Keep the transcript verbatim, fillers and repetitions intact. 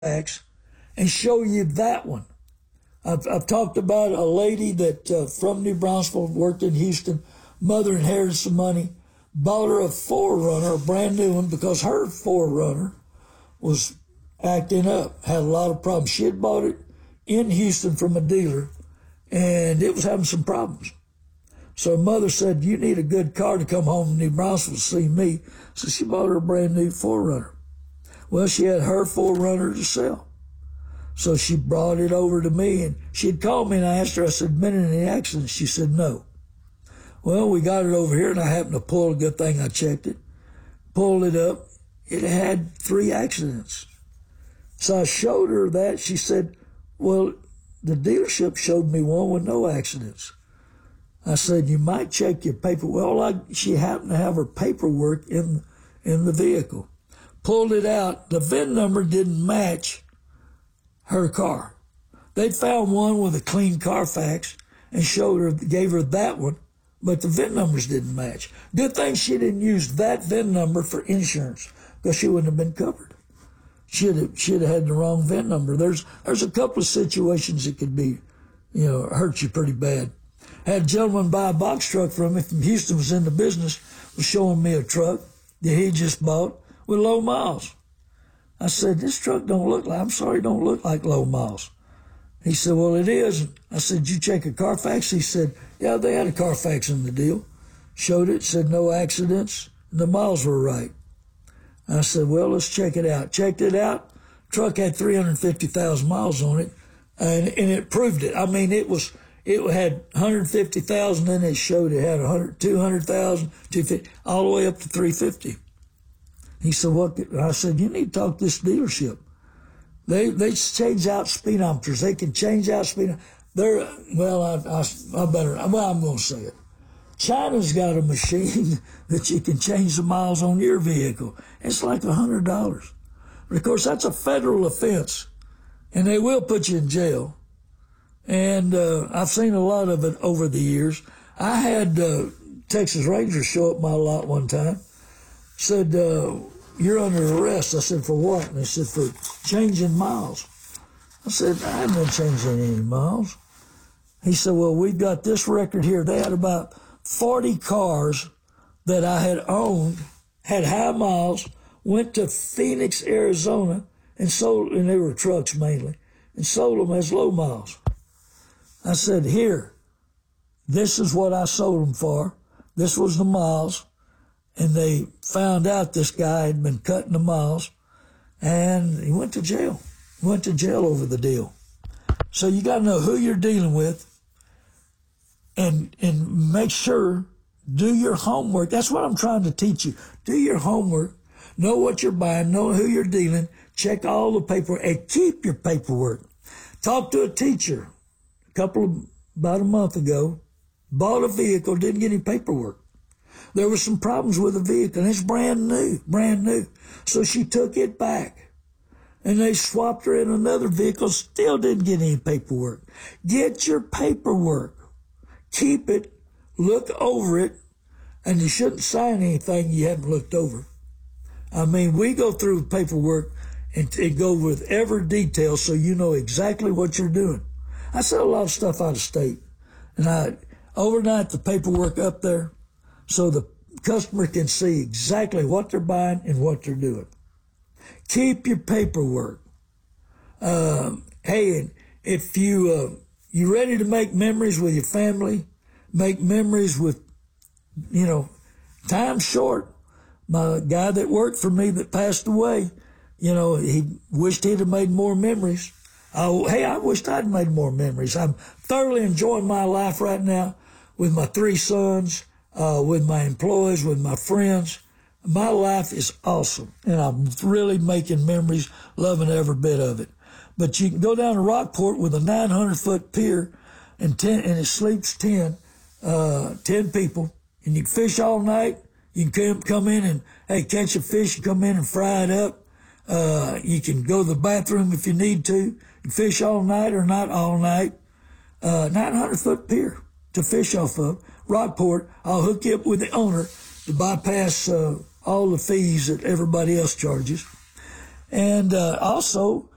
and show you that one. I've, I've talked about a lady that uh, from New Braunfels worked in Houston. Mother inherited some money, bought her a four runner, a brand new one, because her four runner was acting up, had a lot of problems. She had bought it in Houston from a dealer, and it was having some problems. So her mother said, you need a good car to come home to New Braunfels to see me. So she bought her a brand new four runner. Well, she had her four runner to sell. So she brought it over to me, and she had called me, and I asked her, I said, been in any accidents? She said, no. Well, we got it over here, and I happened to pull, a good thing I checked it, pulled it up. It had three accidents. So I showed her that. She said, well, the dealership showed me one with no accidents. I said, you might check your paper. Well, like she happened to have her paperwork in, in the vehicle. Pulled it out. The V I N number didn't match her car. They found one with a clean Carfax and showed her, gave her that one, but the V I N numbers didn't match. Good thing she didn't use that V I N number for insurance, because she wouldn't have been covered. She'd have, she'd have had the wrong V I N number. There's, there's a couple of situations that could be, you know, hurt you pretty bad. Had a gentleman buy a box truck from me from Houston, was in the business, was showing me a truck that he just bought with low miles. I said, this truck don't look like, I'm sorry, it don't look like low miles. He said, well, it is. I said, you check a Carfax? He said, yeah, they had a Carfax in the deal. Showed it, said no accidents, and the miles were right. I said, well, let's check it out. Checked it out. Truck had three hundred fifty thousand miles on it, and, and it proved it. I mean, it was, it had one hundred fifty thousand, and it showed it had one hundred, two hundred thousand, two hundred fifty, all the way up to three hundred fifty. He said, what? I said, you need to talk to this dealership. They, they change out speedometers. They can change out speedometers. They're, well, I, I, I better, well, I'm going to say it. China's got a machine that you can change the miles on your vehicle. It's like a hundred dollars. But of course, that's a federal offense, and they will put you in jail. And, uh, I've seen a lot of it over the years. I had, uh, Texas Rangers show up my lot one time. Said, uh, you're under arrest. I said, for what? And they said, for changing miles. I said, I haven't been changing any miles. He said, well, we've got this record here. They had about forty cars that I had owned, had high miles, went to Phoenix, Arizona, and sold, and they were trucks mainly, and sold them as low miles. I said, here, this is what I sold them for. This was the miles. And they found out this guy had been cutting the miles, and he went to jail. He went to jail over the deal. So you got to know who you're dealing with, and and make sure, do your homework. That's what I'm trying to teach you. Do your homework. Know what you're buying. Know who you're dealing. Check all the paperwork, and keep your paperwork. Talk to a teacher a couple of, about a month ago, bought a vehicle, didn't get any paperwork. There were some problems with the vehicle, and it's brand new, brand new. So she took it back, and they swapped her in another vehicle, still didn't get any paperwork. Get your paperwork. Keep it. Look over it, and you shouldn't sign anything you haven't looked over. I mean, we go through paperwork and, and go with every detail so you know exactly what you're doing. I sell a lot of stuff out of state, and I overnight the paperwork up there, so the customer can see exactly what they're buying and what they're doing. Keep your paperwork. Um, hey, if you uh, you ready to make memories with your family, make memories with, you know, time's short. My guy that worked for me that passed away, you know, he wished he'd have made more memories. Oh, hey, I wished I'd made more memories. I'm thoroughly enjoying my life right now with my three sons, Uh, with my employees, with my friends. My life is awesome, and I'm really making memories, loving every bit of it. But you can go down to Rockport with a nine hundred foot pier, and ten, and it sleeps ten, uh, ten people, and you can fish all night. You can come in and, hey, catch a fish and come in and fry it up. Uh, you can go to the bathroom if you need to. You can fish all night or not all night. Uh, nine hundred foot pier to fish off of. Rockport, I'll hook you up with the owner to bypass uh, all the fees that everybody else charges. And uh, also,